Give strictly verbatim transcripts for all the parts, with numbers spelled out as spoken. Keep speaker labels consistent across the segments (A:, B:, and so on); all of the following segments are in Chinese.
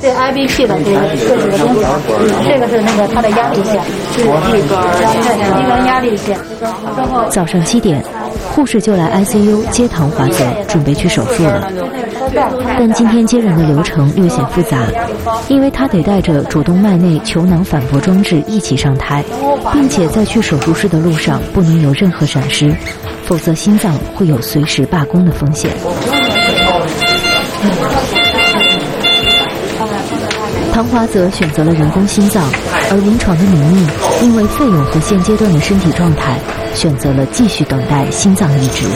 A: 这 I B P 的这个设置的东西，这个是那个它的压力线，是一根一根压力线。
B: 早上七点，护士就来 I C U 接唐华泽，准备去手术了。但今天接人的流程略显复杂，因为他得带着主动脉内球囊反搏装置一起上台，并且在去手术室的路上不能有任何闪失，否则心脏会有随时罢工的风险。唐华泽选择了人工心脏，而临床的明密因为费用和现阶段的身体状态，选择了继续等待心脏移植。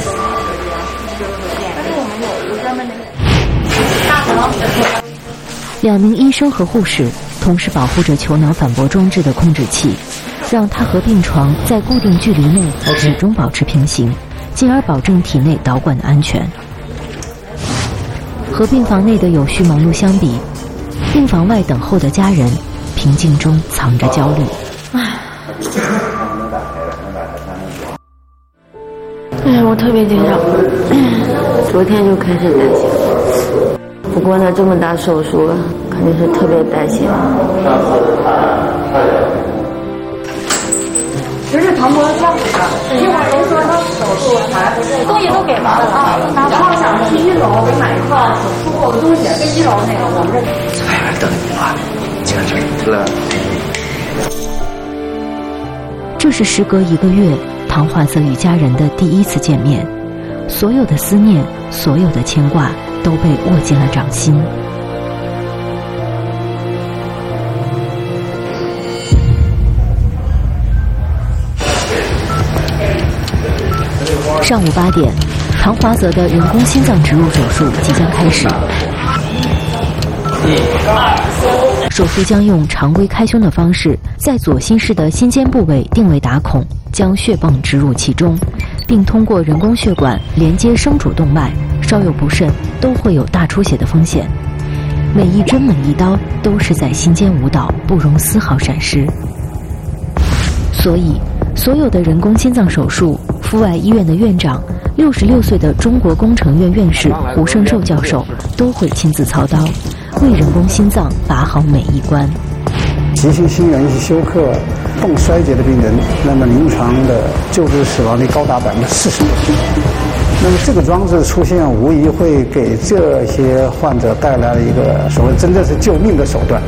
B: 两名医生和护士同时保护着球囊反搏装置的控制器，让它和病床在固定距离内始终保持平行，进而保证体内导管的安全。和病房内的有序忙碌相比，病房外等候的家人平静中藏着焦虑。
C: 哎，我特别紧张，昨天就开始担心。不过呢，这么大手术肯定是特别担心。
A: 这是唐博家属的，一会儿人说他手术台东西都给完了啊，然后想去一楼给买一套手术后的东西，跟一楼那个我们这
D: 在外等你啊，简直了。
B: 这是时隔一个月，唐华泽与家人的第一次见面，所有的思念，所有的牵挂都被握进了掌心。上午八点，唐华泽的人工心脏植入手术即将开始。手术将用常规开胸的方式，在左心室的心尖部位定位打孔，将血泵植入其中，并通过人工血管连接生主动脉，稍有不慎都会有大出血的风险。每一针每一刀都是在心间舞蹈，不容丝毫闪失。所以所有的人工心脏手术，阜外医院的院长，六十六岁的中国工程院院士胡胜寿教授都会亲自操刀，为人工心脏把好每一关。
E: 急性心源性休克、泵衰竭的病人，那么临床的救治死亡率高达百分之四十。那么这个装置出现，无疑会给这些患者带来了一个所谓真的是救命的手段。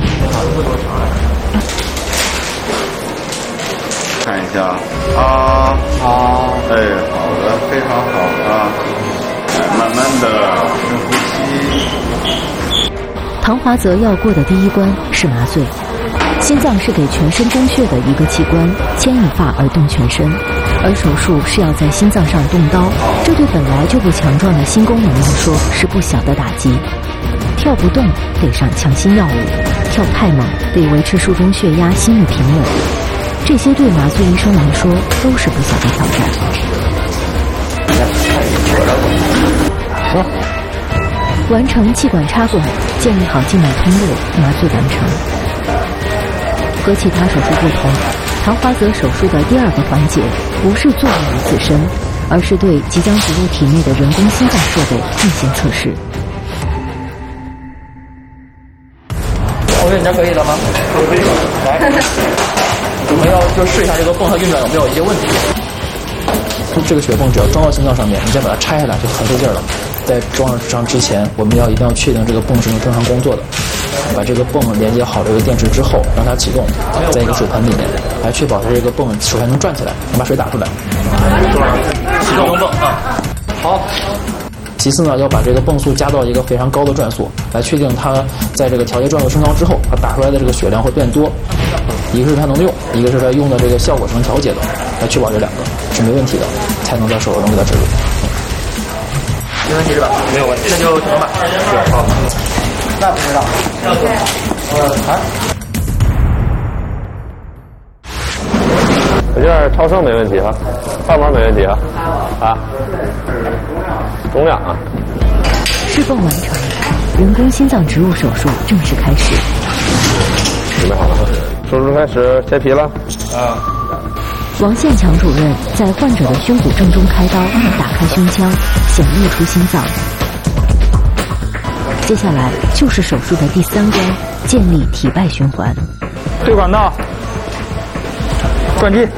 D: 看一下啊啊，哎，好的，非常好啊，哎，慢慢的深呼吸。
B: 唐华泽要过的第一关是麻醉。心脏是给全身供血的一个器官，牵一发而动全身，而手术是要在心脏上动刀，这对本来就不强壮的心功能来说是不小的打击。跳不动得上强心药物，跳太猛得维持术中血压、心率平稳，这些对麻醉医生来说都是不小的挑战。
E: 好，
B: 完成气管插管，建立好静脉通路，麻醉完成。和其他手术不同，唐华泽手术的第二个环节不是作用于自身，而是对即将植入体内的人工心脏设备进行测试。
F: 我觉得你这可以了吗？可以了。来，我们要就试一下这个泵它运转有没有一些问题。这个血泵只要装到心脏上面，你再把它拆下来就很费劲了。在装上之前，我们要一定要确定这个泵是能正常工作的。把这个泵连接好这个电池之后，让它启动，在一个水盆里面，来确保它这个泵首先能转起来，能把水打出来。启动泵啊，好。其次呢，要把这个泵速加到一个非常高的转速，来确定它在这个调节转速升高之后，它打出来的这个血量会变多。一个是它能用，一个是它用的这个效果是能调节的，来确保这两个是没问题的，才能在手术中给它植入。没问题是吧？没有问题，那就成吧。是，好。那不知道。呃，啊。
G: 我这儿超声没问题哈，瓣膜没问题哈，啊，中量啊。
B: 试泵完成，人工心脏植入手术正式开始。
G: 准备好了，手术开始，切皮了。啊。
B: 王宪强主任在患者的胸骨正中开刀，打开胸腔，显露出心脏。 接下来就是手术的第三关，建立体外循环。
G: 对管道，转机。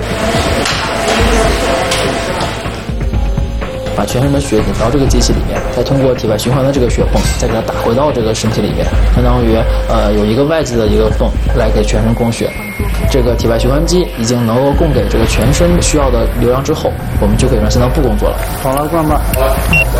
F: 把全身的血引到这个机器里面，再通过体外循环的这个血泵，再给它打回到这个身体里面，相当于呃有一个外界的一个泵来给全身供血。这个体外循环机已经能够供给这个全身需要的流量之后，我们就可以让心脏部工作了。
E: 好了，关吧。好了。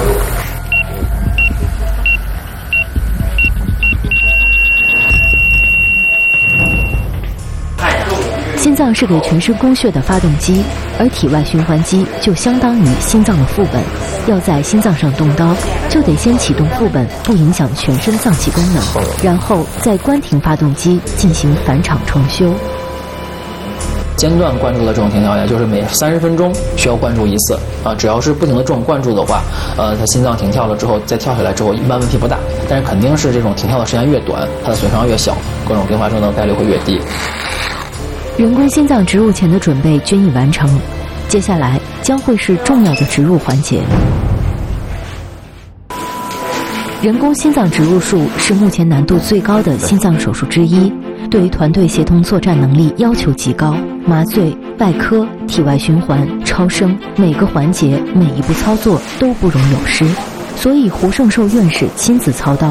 B: 心脏是给全身供血的发动机，而体外循环机就相当于心脏的副本。要在心脏上动刀，就得先启动副本，不影响全身脏器功能，然后再关停发动机进行返厂重修。
F: 间断灌注的这种停跳呀，就是每三十分钟需要灌注一次啊。只要是不停的这种灌注的话，呃，它心脏停跳了之后再跳下来之后，一般问题不大。但是肯定是这种停跳的时间越短，它的损伤越小，各种并发症的概率会越低。
B: 人工心脏植入前的准备均已完成，接下来将会是重要的植入环节。人工心脏植入术是目前难度最高的心脏手术之一，对于团队协同作战能力要求极高，麻醉、外科、体外循环、超声，每个环节、每一步操作都不容有失。所以胡胜寿院士亲自操刀，